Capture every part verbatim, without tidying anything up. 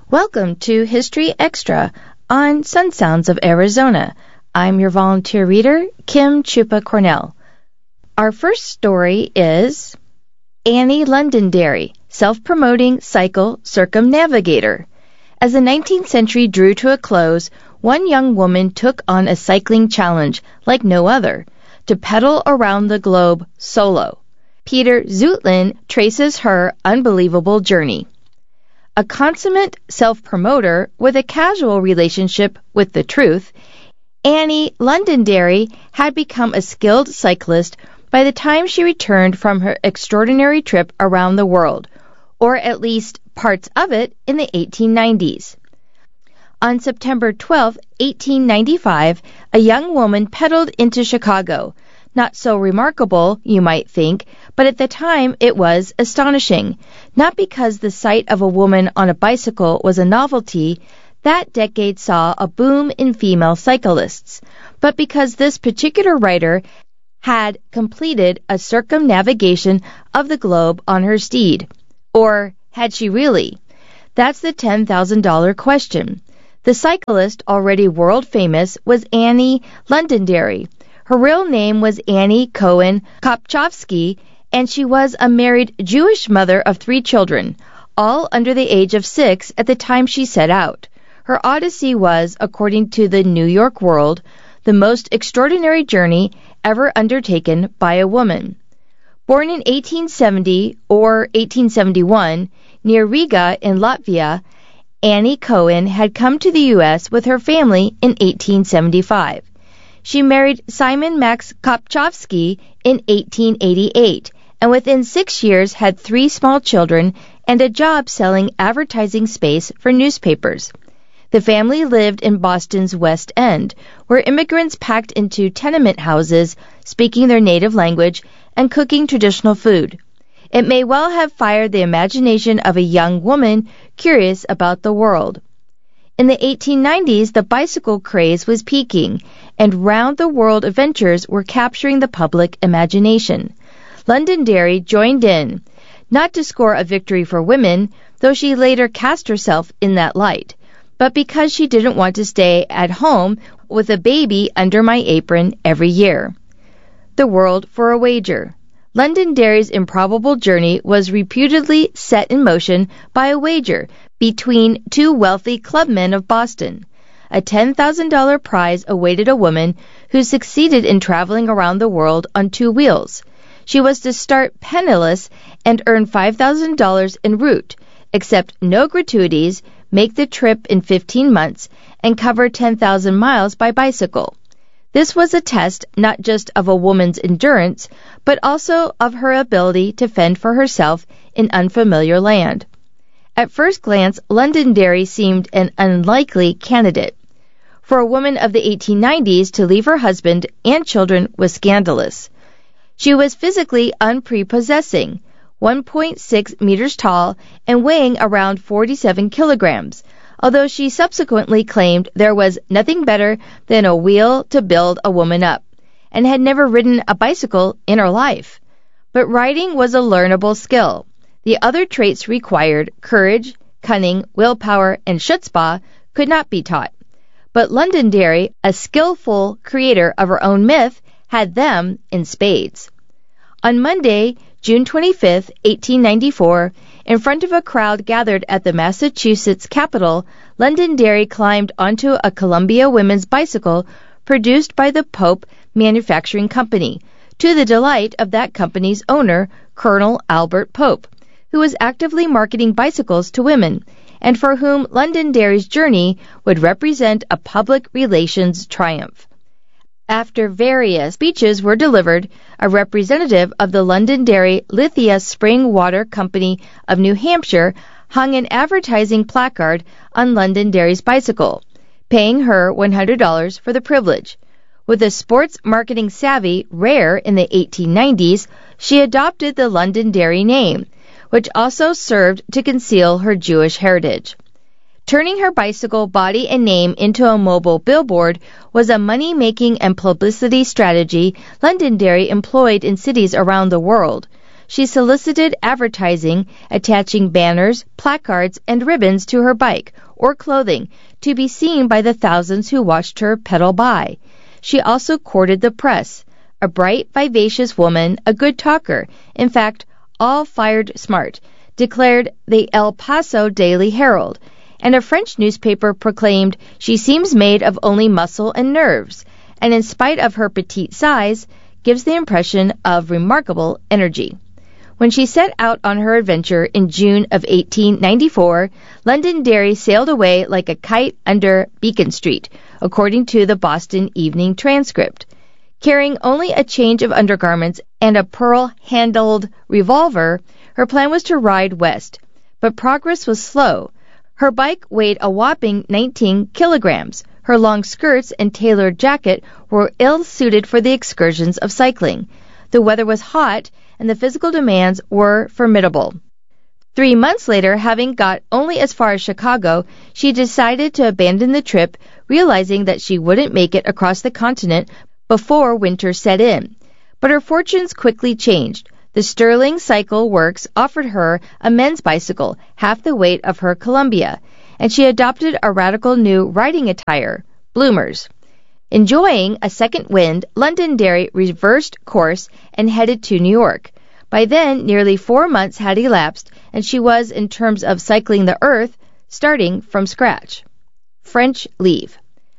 Welcome to History Extra on Sun Sounds of Arizona. I'm your volunteer reader, Kim Chupa Cornell. Our first story is Annie Londonderry, self-promoting cycle circumnavigator. As the nineteenth century drew to a close, one young woman took on a cycling challenge like no other, to pedal around the globe solo. Peter Zutlin traces her unbelievable journey. A consummate self-promoter with a casual relationship with the truth, Annie Londonderry had become a skilled cyclist by the time she returned from her extraordinary trip around the world, or at least parts of it, in the eighteen nineties. On September twelfth, eighteen ninety-five, a young woman pedaled into Chicago. Not so remarkable, you might think, but at the time it was astonishing. Not because the sight of a woman on a bicycle was a novelty, that decade saw a boom in female cyclists, but because this particular writer had completed a circumnavigation of the globe on her steed. Or had she really? That's the ten thousand dollars question. The cyclist, already world famous, was Annie Londonderry. Her real name was Annie Cohen Kopchovsky, and she was a married Jewish mother of three children, all under the age of six at the time she set out. Her odyssey was, according to the New York World, the most extraordinary journey ever undertaken by a woman. Born in eighteen seventy or eighteen seventy-one, near Riga in Latvia, Annie Cohen had come to the U S with her family in eighteen seventy-five. She married Simon Max Kopchovsky in eighteen eighty-eight, and within six years had three small children and a job selling advertising space for newspapers. The family lived in Boston's West End, where immigrants packed into tenement houses, speaking their native language and cooking traditional food. It may well have fired the imagination of a young woman curious about the world. In the eighteen nineties, the bicycle craze was peaking, and round-the-world adventures were capturing the public imagination. Londonderry joined in, not to score a victory for women, though she later cast herself in that light, but because she didn't want to stay at home with a baby under my apron every year. The world for a wager. Londonderry's improbable journey was reputedly set in motion by a wager between two wealthy clubmen of Boston. A ten thousand dollars prize awaited a woman who succeeded in traveling around the world on two wheels. She was to start penniless and earn five thousand dollars en route, accept no gratuities, make the trip in fifteen months, and cover ten thousand miles by bicycle. This was a test not just of a woman's endurance, but also of her ability to fend for herself in unfamiliar land. At first glance, Londonderry seemed an unlikely candidate. For a woman of the eighteen nineties to leave her husband and children was scandalous. She was physically unprepossessing, one point six meters tall and weighing around forty-seven kilograms, although she subsequently claimed there was nothing better than a wheel to build a woman up, and had never ridden a bicycle in her life. But riding was a learnable skill. The other traits required, courage, cunning, willpower, and chutzpah, could not be taught. But Londonderry, a skillful creator of her own myth, had them in spades. On Monday, June twenty-fifth, eighteen ninety-four, in front of a crowd gathered at the Massachusetts Capitol, Londonderry climbed onto a Columbia women's bicycle produced by the Pope Manufacturing Company, to the delight of that company's owner, Colonel Albert Pope, who was actively marketing bicycles to women, and for whom Londonderry's journey would represent a public relations triumph. After various speeches were delivered, a representative of the Londonderry Lithia Spring Water Company of New Hampshire hung an advertising placard on Londonderry's bicycle, paying her one hundred dollars for the privilege. With a sports marketing savvy rare in the eighteen nineties, she adopted the Londonderry name, which also served to conceal her Jewish heritage. Turning her bicycle body and name into a mobile billboard was a money-making and publicity strategy Londonderry employed in cities around the world. she solicited advertising attaching banners, placards, and ribbons to her bike or clothing to be seen by the thousands who watched her pedal by. She also courted the press, a bright, vivacious woman, a good talker, in fact, all fired smart, declared the El Paso Daily Herald, and a French newspaper proclaimed she seems made of only muscle and nerves, and in spite of her petite size, gives the impression of remarkable energy. When she set out on her adventure in June of eighteen ninety-four, Londonderry sailed away like a kite under Beacon Street, according to the Boston Evening Transcript. Carrying only a change of undergarments and a pearl-handled revolver, her plan was to ride west, but progress was slow. Her bike weighed a whopping nineteen kilograms. Her long skirts and tailored jacket were ill-suited for the excursions of cycling. The weather was hot, and the physical demands were formidable. Three months later, having got only as far as Chicago, she decided to abandon the trip, realizing that she wouldn't make it across the continent before winter set in. But her fortunes quickly changed. The Sterling Cycle Works offered her a men's bicycle, half the weight of her Columbia, and she adopted a radical new riding attire, bloomers. Enjoying a second wind, Londonderry reversed course and headed to New York. By then, nearly four months had elapsed, and she was, in terms of cycling the earth, starting from scratch. French leave.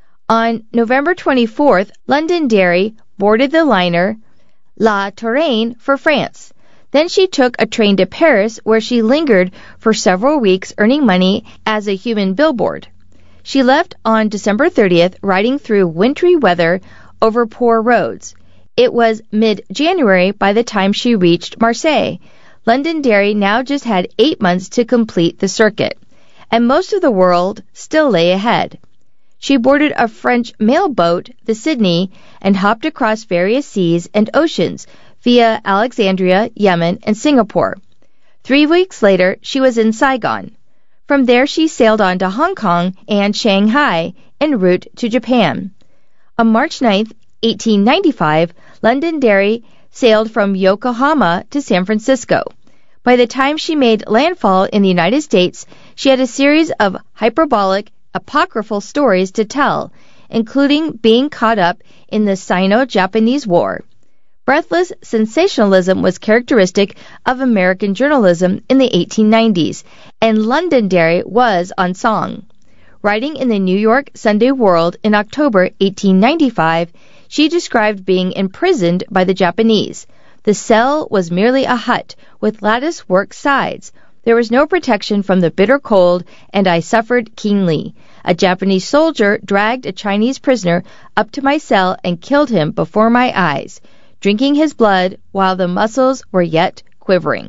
On November twenty-fourth, Londonderry boarded the liner La Touraine for France. Then she took a train to Paris, where she lingered for several weeks earning money as a human billboard. She left on December thirtieth, riding through wintry weather over poor roads. It was mid-January by the time she reached Marseille. Londonderry now just had eight months to complete the circuit, and most of the world still lay ahead. She boarded a French mail boat, the Sydney, and hopped across various seas and oceans via Alexandria, Yemen, and Singapore. Three weeks later, she was in Saigon. From there, she sailed on to Hong Kong and Shanghai en route to Japan. On March ninth, eighteen ninety-five, Londonderry sailed from Yokohama to San Francisco. By the time she made landfall in the United States, she had a series of hyperbolic, apocryphal stories to tell, including being caught up in the Sino-Japanese War. Breathless sensationalism was characteristic of American journalism in the eighteen nineties, and Londonderry was on song. Writing in the New York Sunday World in October eighteen ninety-five, she described being imprisoned by the Japanese. The cell was merely a hut with lattice-work sides. There was no protection from the bitter cold, and I suffered keenly. A Japanese soldier dragged a Chinese prisoner up to my cell and killed him before my eyes, drinking his blood while the muscles were yet quivering.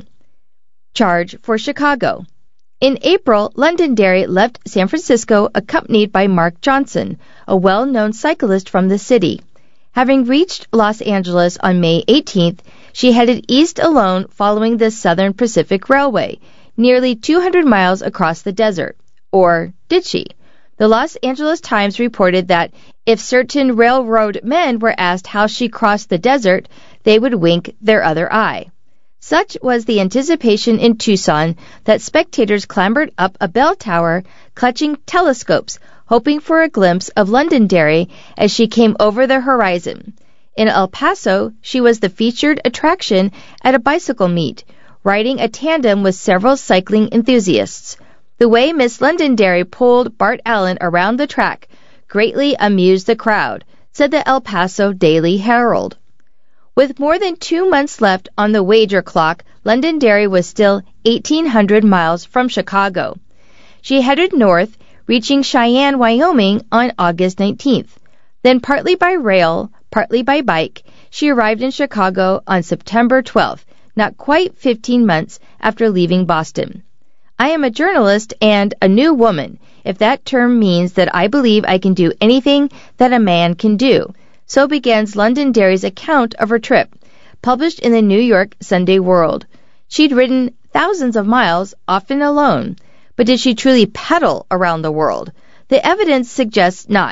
Charge for Chicago. In April, Londonderry left San Francisco accompanied by Mark Johnson, a well-known cyclist from the city. Having reached Los Angeles on May eighteenth, she headed east alone following the Southern Pacific Railway, nearly two hundred miles across the desert. Or did she? The Los Angeles Times reported that if certain railroad men were asked how she crossed the desert, they would wink their other eye. Such was the anticipation in Tucson that spectators clambered up a bell tower, clutching telescopes, hoping for a glimpse of Londonderry as she came over the horizon. In El Paso, she was the featured attraction at a bicycle meet, riding a tandem with several cycling enthusiasts. The way Miss Londonderry pulled Bart Allen around the track greatly amused the crowd, said the El Paso Daily Herald. With more than two months left on the wager clock, Londonderry was still eighteen hundred miles from Chicago. She headed north, reaching Cheyenne, Wyoming on August nineteenth. Then partly by rail, partly by bike, she arrived in Chicago on September twelfth, not quite fifteen months after leaving Boston. I am a journalist and a new woman, if that term means that I believe I can do anything that a man can do. So begins Londonderry's account of her trip, published in the New York Sunday World. She'd ridden thousands of miles, often alone. But did she truly pedal around the world? The evidence suggests not,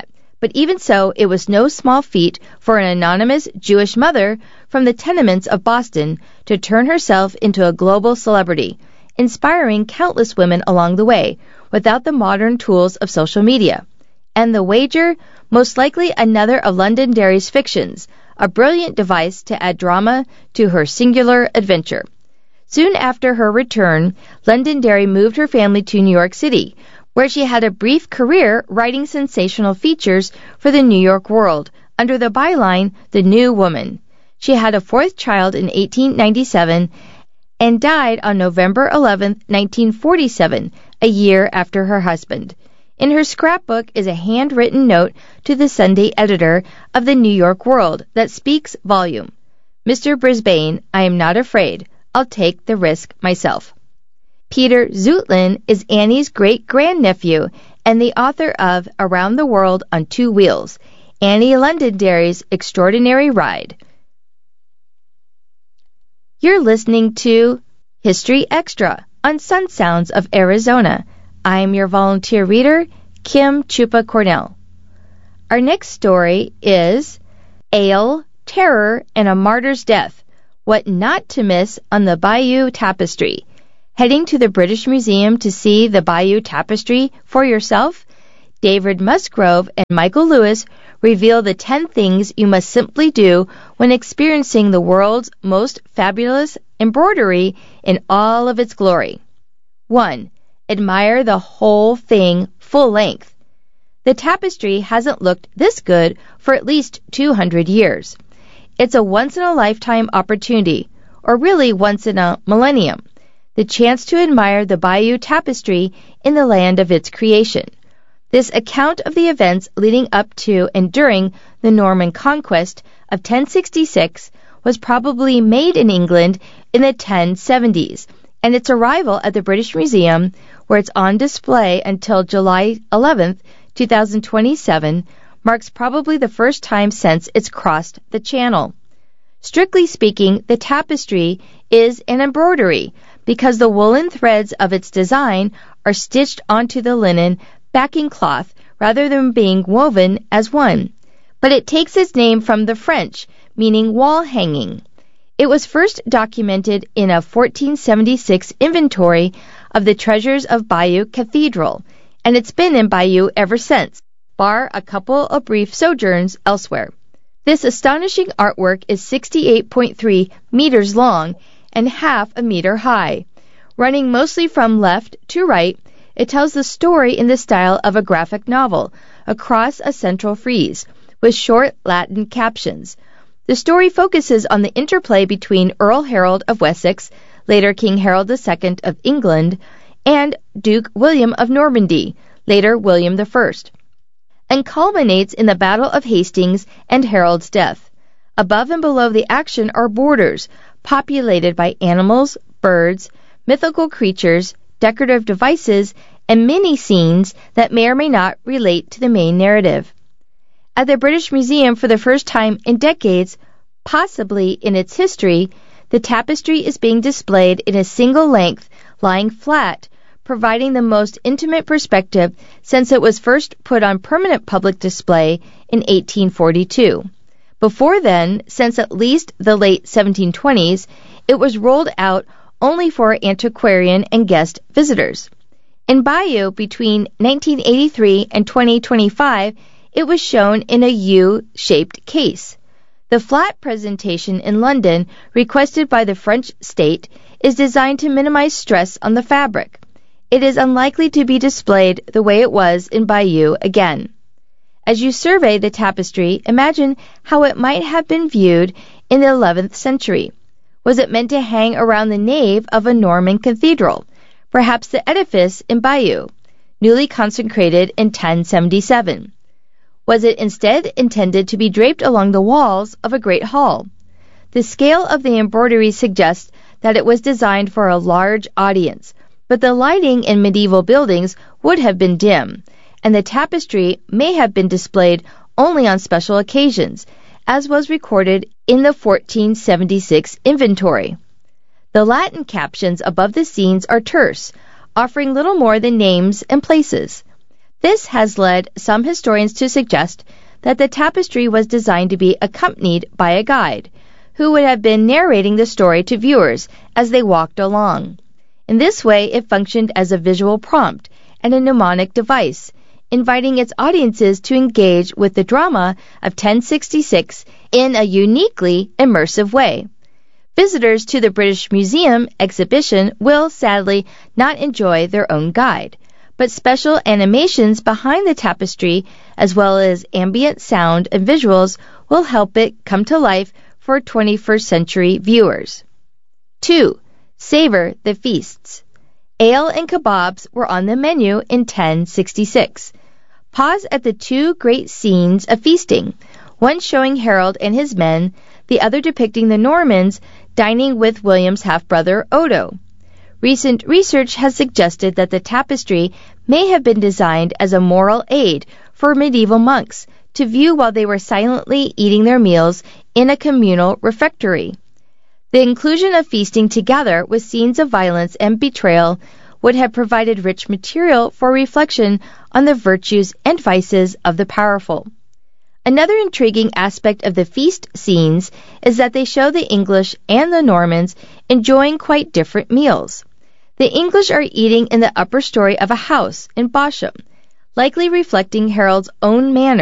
but even so, it was no small feat for an anonymous Jewish mother from the tenements of Boston to turn herself into a global celebrity, inspiring countless women along the way without the modern tools of social media. And the wager, most likely another of Londonderry's fictions, a brilliant device to add drama to her singular adventure. Soon after her return, Londonderry moved her family to New York City, where she had a brief career writing sensational features for the New York World under the byline The New Woman. She had a fourth child in eighteen ninety-seven and died on November eleventh, nineteen forty-seven, a year after her husband. In her scrapbook is a handwritten note to the Sunday editor of the New York World that speaks volume. Mister Brisbane, I am not afraid. I'll take the risk myself. Peter Zutlin is Annie's great-grandnephew and the author of Around the World on Two Wheels, Annie Londonderry's Extraordinary Ride. You're listening to History Extra on Sun Sounds of Arizona. I'm your volunteer reader, Kim Chupa Cornell. Our next story is Ale, Terror, and a Martyr's Death, What Not to Miss on the Bayeux Tapestry. Heading to the British Museum to see the Bayeux Tapestry for yourself? David Musgrove and Michael Lewis reveal the ten things you must simply do when experiencing the world's most fabulous embroidery in all of its glory. one. Admire the whole thing full length. The tapestry hasn't looked this good for at least two hundred years. It's a once-in-a-lifetime opportunity, or really once in a millennium, the chance to admire the Bayeux Tapestry in the land of its creation. This account of the events leading up to and during the Norman conquest of ten sixty-six was probably made in England in the ten seventies, and its arrival at the British Museum, where it's on display until July eleventh, twenty twenty-seven, marks probably the first time since it's crossed the Channel. Strictly speaking, the tapestry is an embroidery because the woolen threads of its design are stitched onto the linen backing cloth rather than being woven as one. But it takes its name from the French, meaning wall hanging. It was first documented in a fourteen seventy-six inventory of the treasures of Bayeux Cathedral, and it's been in Bayeux ever since, bar a couple of brief sojourns elsewhere. This astonishing artwork is sixty-eight point three meters long and half a meter high. Running mostly from left to right, it tells the story in the style of a graphic novel, across a central frieze, with short Latin captions. The story focuses on the interplay between Earl Harold of Wessex, later King Harold the Second of England, and Duke William of Normandy, later William the First, and culminates in the Battle of Hastings and Harold's death. Above and below the action are borders, populated by animals, birds, mythical creatures, decorative devices, and mini-scenes that may or may not relate to the main narrative. At the British Museum, for the first time in decades, possibly in its history, the tapestry is being displayed in a single length, lying flat, providing the most intimate perspective since it was first put on permanent public display in eighteen forty-two. Before then, since at least the late seventeen twenties, it was rolled out only for antiquarian and guest visitors. In Bayeux, between nineteen eighty-three and twenty twenty-five, it was shown in a U-shaped case. The flat presentation in London, requested by the French state, is designed to minimize stress on the fabric. It is unlikely to be displayed the way it was in Bayeux again. As you survey the tapestry, imagine how it might have been viewed in the eleventh century. Was it meant to hang around the nave of a Norman cathedral, perhaps the edifice in Bayeux, newly consecrated in ten seventy-seven? Was it instead intended to be draped along the walls of a great hall? The scale of the embroidery suggests that it was designed for a large audience, but the lighting in medieval buildings would have been dim, and the tapestry may have been displayed only on special occasions, as was recorded in the fourteen seventy-six inventory. The Latin captions above the scenes are terse, offering little more than names and places. This has led some historians to suggest that the tapestry was designed to be accompanied by a guide, who would have been narrating the story to viewers as they walked along. In this way, it functioned as a visual prompt and a mnemonic device, inviting its audiences to engage with the drama of ten sixty-six in a uniquely immersive way. Visitors to the British Museum exhibition will sadly not enjoy their own guide, but special animations behind the tapestry as well as ambient sound and visuals will help it come to life for twenty-first century viewers. two. Savor the feasts. Ale and kebabs were on the menu in ten sixty-six. Pause at the two great scenes of feasting, one showing Harold and his men, the other depicting the Normans dining with William's half-brother Odo. Recent research has suggested that the tapestry may have been designed as a moral aid for medieval monks to view while they were silently eating their meals in a communal refectory. The inclusion of feasting together with scenes of violence and betrayal would have provided rich material for reflection on the virtues and vices of the powerful. Another intriguing aspect of the feast scenes is that they show the English and the Normans enjoying quite different meals. The English are eating in the upper story of a house in Bosham, likely reflecting Harold's own manner